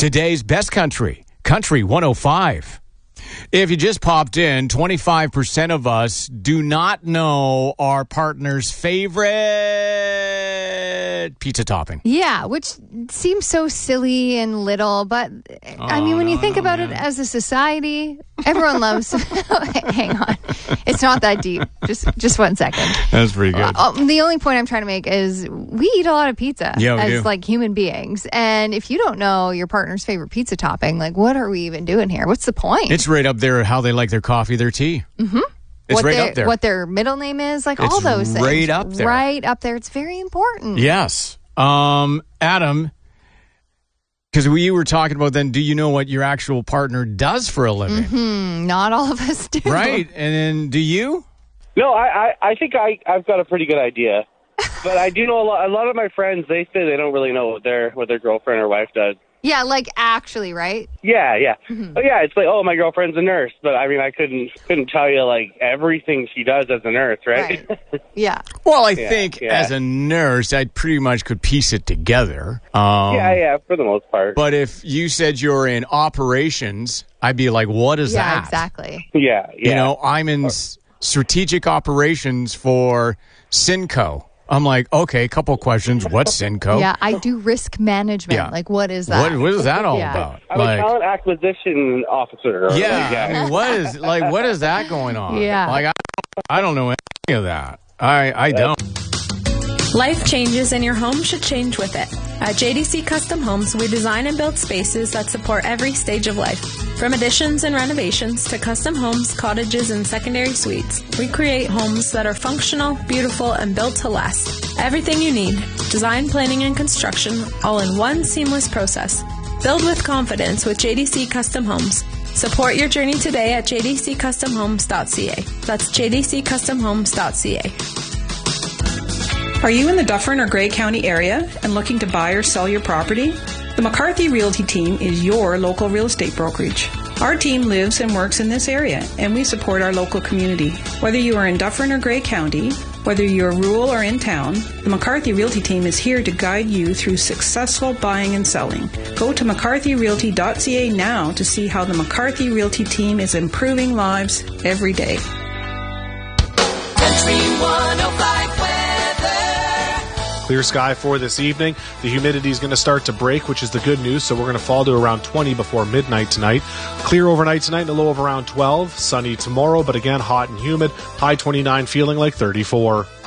Today's best country, Country 105. If you just popped in, 25% of us do not know our partner's favorite pizza topping. Yeah, which seems so silly and little, but I mean, when you think about it as a society, everyone loves. Hang on, it's not that deep. Just 1 second. That's pretty good. The only point I'm trying to make is we eat a lot of pizza as like human beings, and if you don't know your partner's favorite pizza topping, like what are we even doing here? What's the point? It's right up there. How they like their coffee, their tea. Mm-hmm. It's right up there. What their middle name is, like all those things. Right up there. Right up there. It's very important. Yes. Adam, because we were talking about then, do you know what your actual partner does for a living? Mm-hmm. Not all of us do. Right. And then do you? No, I think I've got a pretty good idea. But I do know a lot of my friends, they say they don't really know what their girlfriend or wife does. Yeah, like actually, right? Yeah. Mm-hmm. Oh, yeah, it's like, oh, my girlfriend's a nurse, but I mean, I couldn't tell you like everything she does as a nurse, right? Yeah. Well, I think as a nurse, I pretty much could piece it together. Yeah, for the most part. But if you said you're in operations, I'd be like, what is that? Yeah, exactly. Yeah. You know, I'm in strategic operations for Cinco. I'm like, okay, a couple questions. What's Cinco? Yeah, I do risk management. Yeah. Like, what is that? What is that all about? I'm a talent acquisition officer. Yeah, I mean, what is that going on? Yeah. Like, I don't know any of that. I don't. Life changes and your home should change with it. At JDC Custom Homes, we design and build spaces that support every stage of life. From additions and renovations to custom homes, cottages, and secondary suites, we create homes that are functional, beautiful, and built to last. Everything you need, design, planning, and construction, all in one seamless process. Build with confidence with JDC Custom Homes. Support your journey today at jdccustomhomes.ca. That's jdccustomhomes.ca. Are you in the Dufferin or Grey County area and looking to buy or sell your property? The McCarthy Realty team is your local real estate brokerage. Our team lives and works in this area, and we support our local community. Whether you are in Dufferin or Grey County, whether you're rural or in town, the McCarthy Realty team is here to guide you through successful buying and selling. Go to mccarthyrealty.ca now to see how the McCarthy Realty team is improving lives every day. Country 105 weather. Clear sky for this evening. The humidity is going to start to break, which is the good news. So we're going to fall to around 20 before midnight tonight. Clear overnight tonight and a low of around 12. Sunny tomorrow, but again, hot and humid. High 29, feeling like 34.